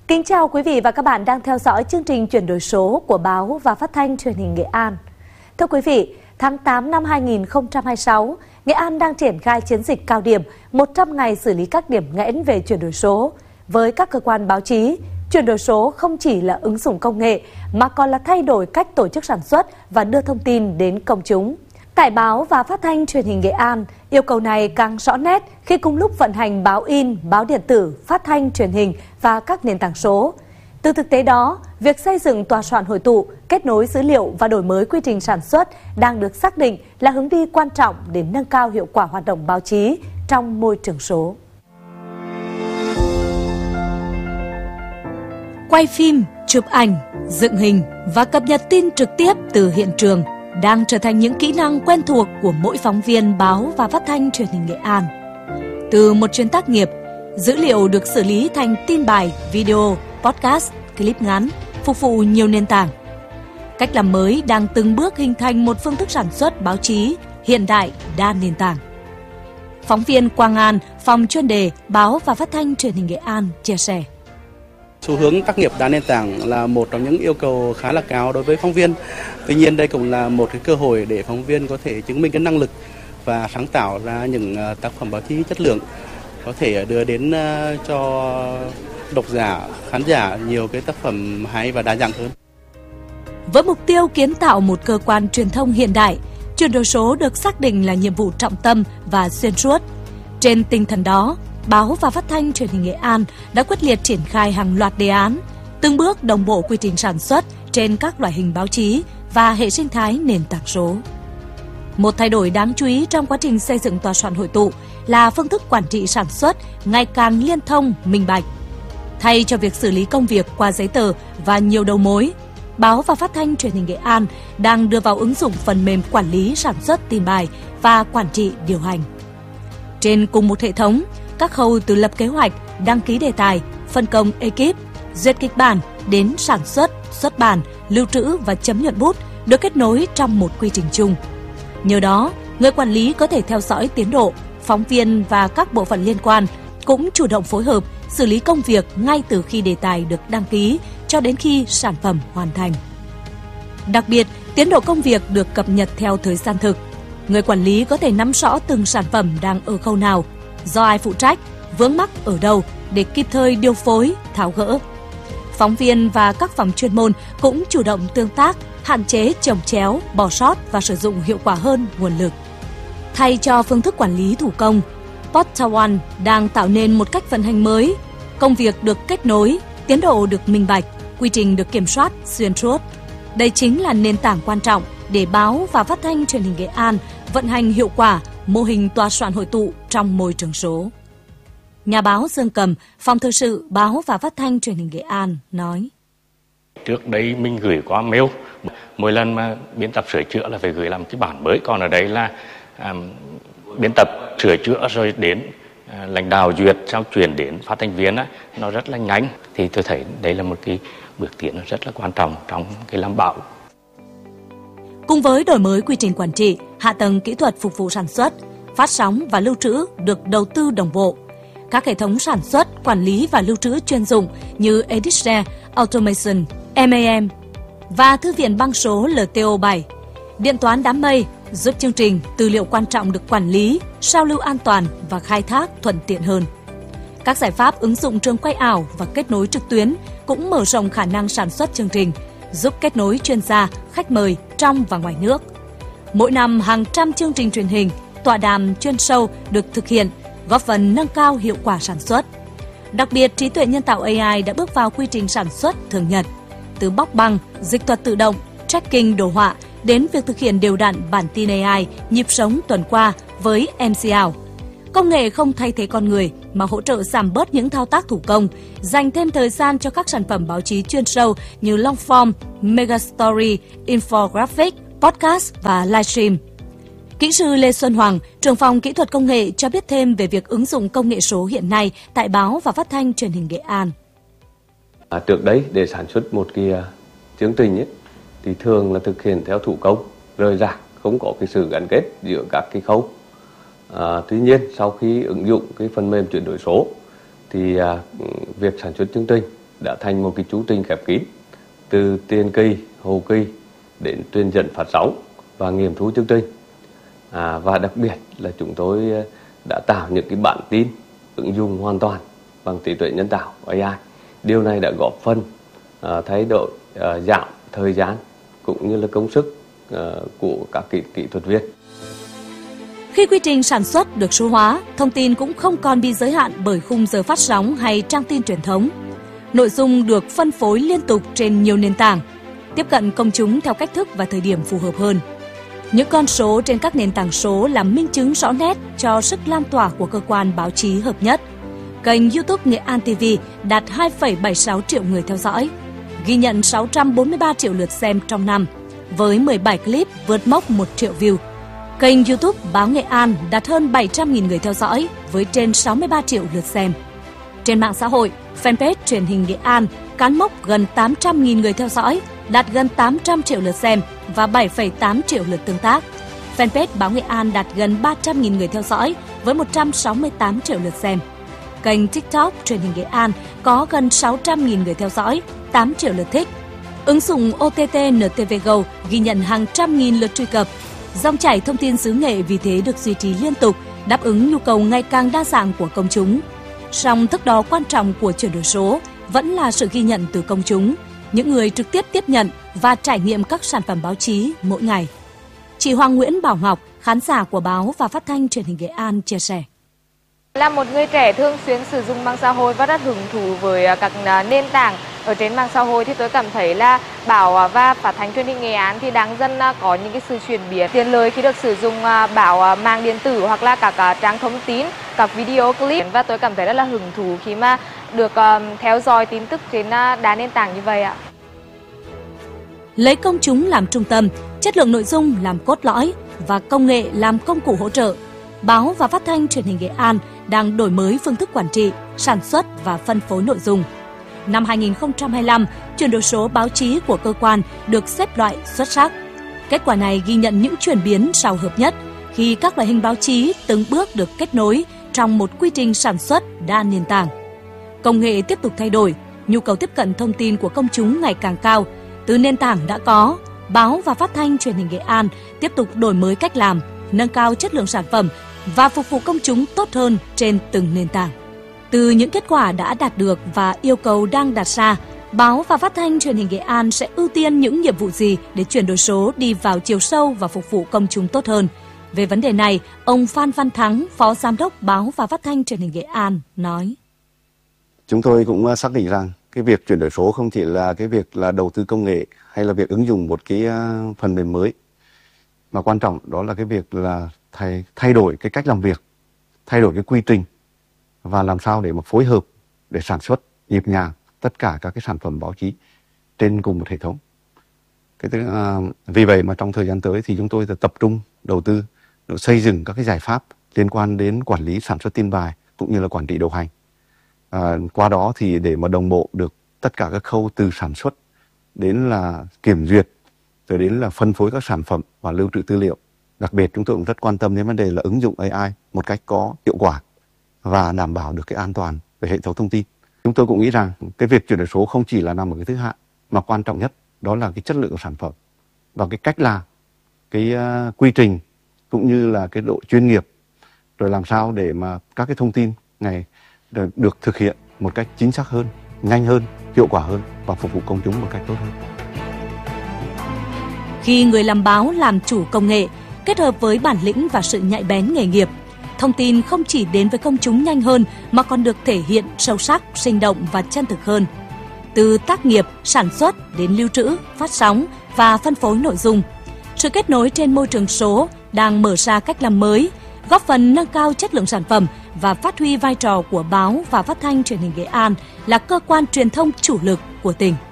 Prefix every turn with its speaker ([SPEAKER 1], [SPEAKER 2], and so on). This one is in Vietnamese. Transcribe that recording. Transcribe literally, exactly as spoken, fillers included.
[SPEAKER 1] Kính chào quý vị và các bạn đang theo dõi chương trình chuyển đổi số của Báo và Phát thanh Truyền hình Nghệ An. Thưa quý vị, tháng tám năm hai nghìn không trăm hai mươi sáu, Nghệ An đang triển khai chiến dịch cao điểm một trăm ngày xử lý các điểm nghẽn về chuyển đổi số. Với các cơ quan báo chí, chuyển đổi số không chỉ là ứng dụng công nghệ mà còn là thay đổi cách tổ chức sản xuất và đưa thông tin đến công chúng. Tại Báo và Phát thanh Truyền hình Nghệ An, yêu cầu này càng rõ nét khi cùng lúc vận hành báo in, báo điện tử, phát thanh, truyền hình và các nền tảng số. Từ thực tế đó, việc xây dựng tòa soạn hội tụ, kết nối dữ liệu và đổi mới quy trình sản xuất đang được xác định là hướng đi quan trọng để nâng cao hiệu quả hoạt động báo chí trong môi trường số.
[SPEAKER 2] Quay phim, chụp ảnh, dựng hình và cập nhật tin trực tiếp từ hiện trường đang trở thành những kỹ năng quen thuộc của mỗi phóng viên Báo và Phát thanh Truyền hình Nghệ An. Từ một chuyên tác nghiệp, dữ liệu được xử lý thành tin bài, video, podcast, clip ngắn, phục vụ nhiều nền tảng. Cách làm mới đang từng bước hình thành một phương thức sản xuất báo chí hiện đại đa nền tảng. Phóng viên Quang An, phòng chuyên đề Báo và Phát thanh Truyền hình Nghệ An chia sẻ.
[SPEAKER 3] Xu hướng tác nghiệp đa nền tảng là một trong những yêu cầu khá là cao đối với phóng viên. Tuy nhiên đây cũng là một cái cơ hội để phóng viên có thể chứng minh cái năng lực và sáng tạo ra những tác phẩm báo chí chất lượng, có thể đưa đến cho độc giả, khán giả nhiều cái tác phẩm hay và đa dạng hơn.
[SPEAKER 2] Với mục tiêu kiến tạo một cơ quan truyền thông hiện đại, chuyển đổi số được xác định là nhiệm vụ trọng tâm và xuyên suốt. Trên tinh thần đó, Báo và Phát thanh Truyền hình Nghệ An đã quyết liệt triển khai hàng loạt đề án, từng bước đồng bộ quy trình sản xuất trên các loại hình báo chí và hệ sinh thái nền tảng số. Một thay đổi đáng chú ý trong quá trình xây dựng tòa soạn hội tụ là phương thức quản trị sản xuất ngày càng liên thông, minh bạch. Thay cho việc xử lý công việc qua giấy tờ và nhiều đầu mối, Báo và Phát thanh Truyền hình Nghệ An đang đưa vào ứng dụng phần mềm quản lý sản xuất tin bài và quản trị điều hành. Trên cùng một hệ thống, các khâu từ lập kế hoạch, đăng ký đề tài, phân công ekip, duyệt kịch bản đến sản xuất, xuất bản, lưu trữ và chấm nhuận bút được kết nối trong một quy trình chung. Nhờ đó, người quản lý có thể theo dõi tiến độ, phóng viên và các bộ phận liên quan cũng chủ động phối hợp xử lý công việc ngay từ khi đề tài được đăng ký cho đến khi sản phẩm hoàn thành. Đặc biệt, tiến độ công việc được cập nhật theo thời gian thực. Người quản lý có thể nắm rõ từng sản phẩm đang ở khâu nào, do ai phụ trách, vướng mắc ở đâu để kịp thời điều phối, tháo gỡ. Phóng viên và các phòng chuyên môn cũng chủ động tương tác, hạn chế chồng chéo, bỏ sót và sử dụng hiệu quả hơn nguồn lực. Thay cho phương thức quản lý thủ công, Portal One đang tạo nên một cách vận hành mới. Công việc được kết nối, tiến độ được minh bạch, quy trình được kiểm soát xuyên suốt. Đây chính là nền tảng quan trọng để Báo và Phát thanh Truyền hình Nghệ An vận hành hiệu quả mô hình tòa soạn hội tụ trong môi trường số. Nhà báo Dương Cầm, phòng thời sự Báo và Phát thanh Truyền hình Nghệ An nói:
[SPEAKER 4] Trước đây mình gửi qua mail, mỗi lần mà biên tập sửa chữa là phải gửi làm cái bản mới, còn ở đây là um, biên tập sửa chữa rồi đến uh, lãnh đạo duyệt, sau chuyển đến phát thanh viên á, nó rất là nhanh. Thì tôi thấy đây là một cái bước tiến rất là quan trọng trong cái làm báo.
[SPEAKER 2] Cùng với đổi mới quy trình quản trị, hạ tầng kỹ thuật phục vụ sản xuất, phát sóng và lưu trữ được đầu tư đồng bộ. Các hệ thống sản xuất, quản lý và lưu trữ chuyên dụng như Editshare, Automation, em a em và thư viện băng số L T O bảy, điện toán đám mây giúp chương trình, tư liệu quan trọng được quản lý, sao lưu an toàn và khai thác thuận tiện hơn. Các giải pháp ứng dụng trường quay ảo và kết nối trực tuyến cũng mở rộng khả năng sản xuất chương trình, giúp kết nối chuyên gia, khách mời trong và ngoài nước. Mỗi năm, hàng trăm chương trình truyền hình, tọa đàm chuyên sâu được thực hiện, góp phần nâng cao hiệu quả sản xuất. Đặc biệt, trí tuệ nhân tạo A I đã bước vào quy trình sản xuất thường nhật, từ bóc băng, dịch thuật tự động, tracking đồ họa đến việc thực hiện đều đặn bản tin A I nhịp sống tuần qua với em xê ảo. Công nghệ không thay thế con người mà hỗ trợ giảm bớt những thao tác thủ công, dành thêm thời gian cho các sản phẩm báo chí chuyên sâu như long form, mega story, infographic, podcast và livestream. Kỹ sư Lê Xuân Hoàng, trưởng phòng kỹ thuật công nghệ cho biết thêm về việc ứng dụng công nghệ số hiện nay tại Báo và Phát thanh Truyền hình Nghệ An.
[SPEAKER 5] À, trước đấy để sản xuất một cái uh, chương trình ấy, thì thường là thực hiện theo thủ công, rời rạc, không có cái sự gắn kết giữa các cái khâu. À, tuy nhiên sau khi ứng dụng cái phần mềm chuyển đổi số thì à, việc sản xuất chương trình đã thành một cái chu trình khép kín từ tiền kỳ, hậu kỳ đến truyền dẫn phát sóng và nghiệm thu chương trình. À, và đặc biệt là chúng tôi đã tạo những cái bản tin ứng dụng hoàn toàn bằng trí tuệ nhân tạo A I. Điều này đã góp phần à, thay đổi à, giảm thời gian cũng như là công sức à, của các kỹ, kỹ thuật viên.
[SPEAKER 2] Khi quy trình sản xuất được số hóa, thông tin cũng không còn bị giới hạn bởi khung giờ phát sóng hay trang tin truyền thống. Nội dung được phân phối liên tục trên nhiều nền tảng, tiếp cận công chúng theo cách thức và thời điểm phù hợp hơn. Những con số trên các nền tảng số là minh chứng rõ nét cho sức lan tỏa của cơ quan báo chí hợp nhất. Kênh YouTube Nghệ An ti vi đạt hai phẩy bảy mươi sáu triệu người theo dõi, ghi nhận sáu trăm bốn mươi ba triệu lượt xem trong năm, với mười bảy clip vượt mốc một triệu view. Kênh YouTube Báo Nghệ An đạt hơn bảy trăm nghìn người theo dõi với trên sáu mươi ba triệu lượt xem. Trên mạng xã hội, fanpage truyền hình Nghệ An cán mốc gần tám trăm nghìn người theo dõi, đạt gần tám trăm triệu lượt xem và bảy phẩy tám triệu lượt tương tác. Fanpage Báo Nghệ An đạt gần ba trăm nghìn người theo dõi với một trăm sáu mươi tám triệu lượt xem. Kênh TikTok truyền hình Nghệ An có gần sáu trăm nghìn người theo dõi, tám triệu lượt thích. Ứng dụng o tê tê en tê vê Go ghi nhận hàng trăm nghìn lượt truy cập. Dòng chảy thông tin xứ Nghệ vì thế được duy trì liên tục, đáp ứng nhu cầu ngày càng đa dạng của công chúng. Song thước đo quan trọng của chuyển đổi số vẫn là sự ghi nhận từ công chúng, những người trực tiếp tiếp nhận và trải nghiệm các sản phẩm báo chí mỗi ngày. Chị Hoàng Nguyễn Bảo Ngọc, khán giả của Báo và Phát thanh Truyền hình Nghệ An chia sẻ.
[SPEAKER 6] Là một người trẻ thường xuyên sử dụng mạng xã hội và rất hứng thú với các nền tảng ở trên mạng xã hội thì tôi cảm thấy là Báo và Phát thanh Truyền hình Nghệ An thì đang dần có những cái sự chuyển biến tiện lợi khi được sử dụng báo mạng điện tử hoặc là các trang thông tin, các video clip, và tôi cảm thấy rất là hứng thú khi mà được theo dõi tin tức trên đa nền tảng như vậy ạ.
[SPEAKER 2] Lấy công chúng làm trung tâm, chất lượng nội dung làm cốt lõi và công nghệ làm công cụ hỗ trợ, Báo và Phát thanh Truyền hình Nghệ An đang đổi mới phương thức quản trị, sản xuất và phân phối nội dung. Năm hai nghìn không trăm hai mươi lăm, chuyển đổi số báo chí của cơ quan được xếp loại xuất sắc. Kết quả này ghi nhận những chuyển biến sau hợp nhất khi các loại hình báo chí từng bước được kết nối trong một quy trình sản xuất đa nền tảng. Công nghệ tiếp tục thay đổi, nhu cầu tiếp cận thông tin của công chúng ngày càng cao. Từ nền tảng đã có, Báo và Phát thanh Truyền hình Nghệ An tiếp tục đổi mới cách làm, nâng cao chất lượng sản phẩm và phục vụ công chúng tốt hơn trên từng nền tảng. Từ những kết quả đã đạt được và yêu cầu đang đặt ra, Báo và Phát thanh Truyền hình Nghệ An sẽ ưu tiên những nhiệm vụ gì để chuyển đổi số đi vào chiều sâu và phục vụ công chúng tốt hơn. Về vấn đề này, ông Phan Văn Thắng, Phó Giám đốc Báo và Phát thanh Truyền hình Nghệ An nói:
[SPEAKER 7] Chúng tôi cũng xác định rằng cái việc chuyển đổi số không chỉ là cái việc là đầu tư công nghệ hay là việc ứng dụng một cái phần mềm mới, mà quan trọng đó là cái việc là thay, thay đổi cái cách làm việc, thay đổi cái quy trình và làm sao để mà phối hợp để sản xuất nhịp nhàng tất cả các cái sản phẩm báo chí trên cùng một hệ thống. Cái thứ, à, vì vậy mà trong thời gian tới thì chúng tôi sẽ tập trung đầu tư để xây dựng các cái giải pháp liên quan đến quản lý sản xuất tin bài cũng như là quản trị điều hành. À, qua đó thì để mà đồng bộ được tất cả các khâu từ sản xuất đến là kiểm duyệt rồi đến là phân phối các sản phẩm và lưu trữ tư liệu. Đặc biệt chúng tôi cũng rất quan tâm đến vấn đề là ứng dụng A I một cách có hiệu quả và đảm bảo được cái an toàn về hệ thống thông tin. Chúng tôi cũng nghĩ rằng cái việc chuyển đổi số không chỉ là nằm ở cái thứ hạng, mà quan trọng nhất đó là cái chất lượng của sản phẩm và cái cách làm, cái uh, quy trình cũng như là cái độ chuyên nghiệp, rồi làm sao để mà các cái thông tin này được, được thực hiện một cách chính xác hơn, nhanh hơn, hiệu quả hơn và phục vụ công chúng một cách tốt hơn.
[SPEAKER 2] Khi người làm báo làm chủ công nghệ, kết hợp với bản lĩnh và sự nhạy bén nghề nghiệp, thông tin không chỉ đến với công chúng nhanh hơn mà còn được thể hiện sâu sắc, sinh động và chân thực hơn. Từ tác nghiệp, sản xuất đến lưu trữ, phát sóng và phân phối nội dung, sự kết nối trên môi trường số đang mở ra cách làm mới, góp phần nâng cao chất lượng sản phẩm và phát huy vai trò của Báo và Phát thanh Truyền hình Nghệ An là cơ quan truyền thông chủ lực của tỉnh.